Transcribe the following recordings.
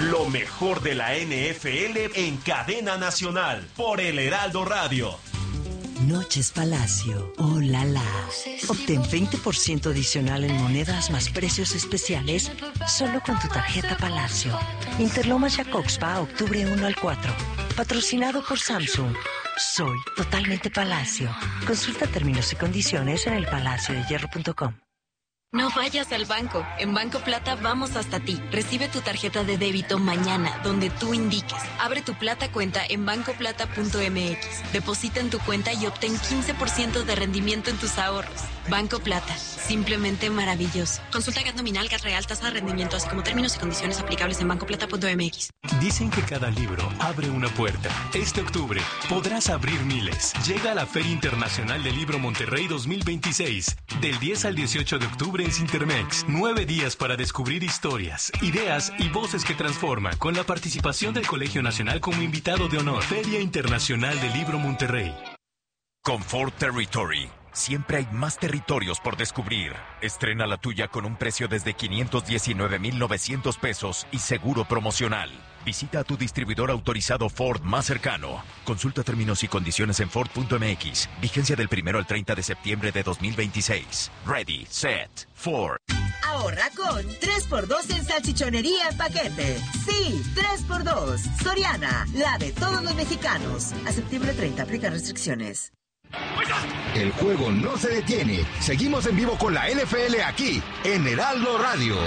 Lo mejor de la NFL en cadena nacional por el Heraldo Radio. Noches Palacio, oh la la. Obtén 20% adicional en monedas más precios especiales solo con tu tarjeta Palacio. Interlomas Jacobspa, octubre 1 al 4. Patrocinado por Samsung. Soy totalmente Palacio. Consulta términos y condiciones en elpalaciodehierro.com. No vayas al banco. En Banco Plata vamos hasta ti. Recibe tu tarjeta de débito mañana, donde tú indiques. Abre tu Plata cuenta en bancoplata.mx. Deposita en tu cuenta y obtén 15% de rendimiento en tus ahorros. Banco Plata. Simplemente maravilloso. Consulta GAT nominal, GAT real, tasa de rendimiento, así como términos y condiciones aplicables en bancoplata.mx. Dicen que cada libro abre una puerta. Este octubre podrás abrir miles. Llega a la Feria Internacional del Libro Monterrey 2026. Del 10 al 18 de octubre en Cintermex. 9 días para descubrir historias, ideas y voces que transforman, con la participación del Colegio Nacional como invitado de honor. Feria Internacional del Libro Monterrey. Confort Territory. Siempre hay más territorios por descubrir. Estrena la tuya con un precio desde 519,900 pesos y seguro promocional. Visita a tu distribuidor autorizado Ford más cercano. Consulta términos y condiciones en Ford.mx. Vigencia del 1 al 30 de septiembre de 2026. Ready, set, Ford. Ahorra con 3x2 en salchichonería en paquete. Sí, 3x2. Soriana, la de todos los mexicanos. A septiembre 30, aplica restricciones. El juego no se detiene. Seguimos en vivo con la NFL aquí, en Heraldo Radio.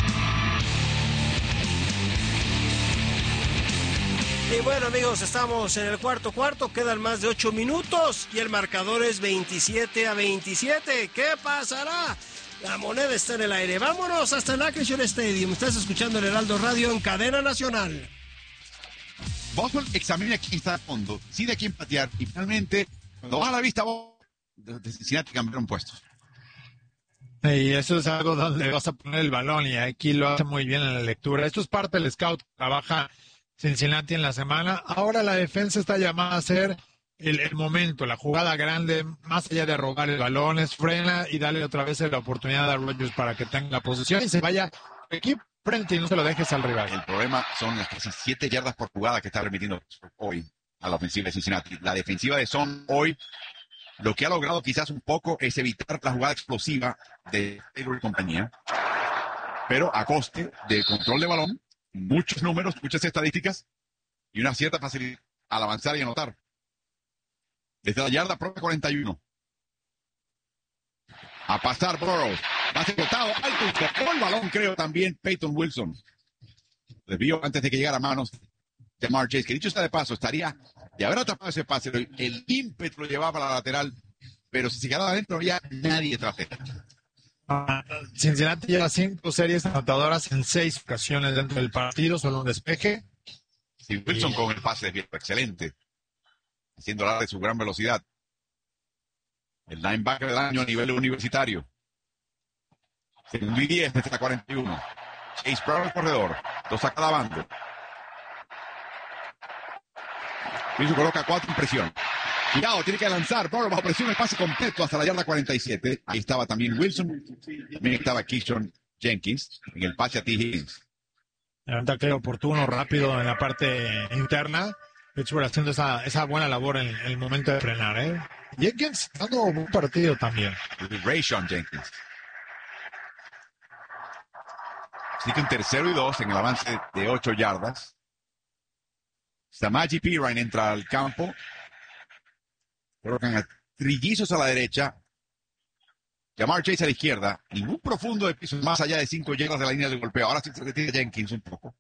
Y bueno, amigos, estamos en el cuarto, quedan más de 8 minutos y el marcador es 27-27. ¿Qué pasará? La moneda está en el aire. Vámonos hasta el Acrisure Stadium. Estás escuchando el Heraldo Radio en cadena nacional. Boston examina quién está a fondo, decide a quién patear y finalmente, cuando va a la vista, de Cincinnati cambiaron puestos. Y eso es algo donde vas a poner el balón y aquí lo hace muy bien en la lectura. Esto es parte del scout que trabaja Cincinnati en la semana. Ahora la defensa está llamada a hacer el momento, la jugada grande, más allá de robar el balón, es frena y darle otra vez la oportunidad a Rodgers para que tenga la posesión y se vaya equipo frente y no se lo dejes al rival. El problema son las casi 7 yardas por jugada que está permitiendo hoy a la ofensiva de Cincinnati. La defensiva de Son hoy lo que ha logrado quizás un poco es evitar la jugada explosiva de Taylor y compañía, pero a coste de control de balón, muchos números, muchas estadísticas y una cierta facilidad al avanzar y anotar. Desde la yarda propia 41. A pasar Burrows. Pase cortado, alto, tocó el balón, creo también Peyton Wilson. Desvió antes de que llegara a manos de Ja'Marr Chase, que dicho está de paso, estaría de haber atrapado ese pase, el ímpetu lo llevaba a la lateral, pero si se quedaba adentro había nadie tras él. Cincinnati lleva 5 series anotadoras en 6 ocasiones dentro del partido, solo un despeje. Sí, Wilson con el pase de pie, excelente, haciendo hablar de su gran velocidad. El linebacker del año a nivel universitario. Segundo y 10 desde la 41. Chase Brown el corredor, 2 a cada bando. Wilson coloca 4 en presión. Cuidado, tiene que lanzar. Burrow bajo presión, el pase completo hasta la yarda 47. Ahí estaba también Wilson. También estaba Keyshawn Jenkins en el pase a T. Higgins. Un tackle oportuno, rápido en la parte interna. Pittsburgh haciendo esa buena labor en el momento de frenar, ¿eh? Jenkins dando un buen partido también. Rayshon Jenkins. Así que un 3rd y 2 en el avance de 8 yardas. Samaje Perine entra al campo. Colocan a trillizos a la derecha. Ja'Marr Chase a la izquierda. Ningún profundo de piso más allá de 5 yardas de la línea de golpeo. Ahora sí se retira Jenkins un poco.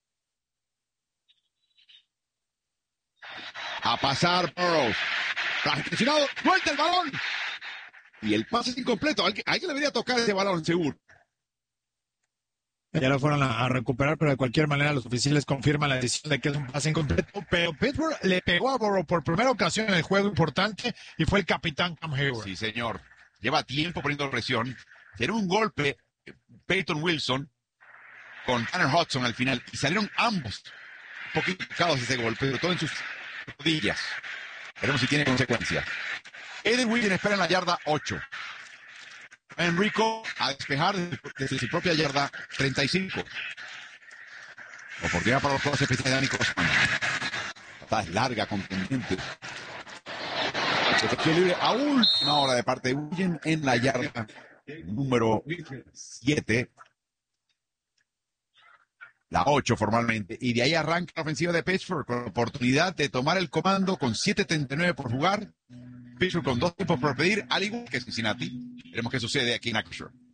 A pasar Burrows. Presionado, suelta el balón. Y el pase es incompleto. Alguien debería tocar ese balón, seguro. Ya lo fueron a recuperar, pero de cualquier manera los oficiales confirman la decisión de que es un pase incompleto. Pero Pittsburgh le pegó a Burrow por primera ocasión en el juego importante y fue el capitán Cam Hayward. Sí, señor. Lleva tiempo poniendo presión. Tiene un golpe Peyton Wilson con Tanner Hudson al final y salieron ambos un poquito tocados ese golpe, pero todo en sus rodillas. Veremos si tiene consecuencias. Eden Williams espera en la yarda 8. Enrico a despejar desde su propia yarda 35. Oportunidad para los juegos especiales de Danny Cosman. Está larga, contundente. Protección libre a última hora de parte de Williams en la yarda número 7. La 8 formalmente. Y de ahí arranca la ofensiva de Pittsburgh con la oportunidad de tomar el comando con 7:39 por jugar. Pittsburgh con 2 tiempos por pedir, al igual que Cincinnati. Veremos qué sucede aquí en Acrisure.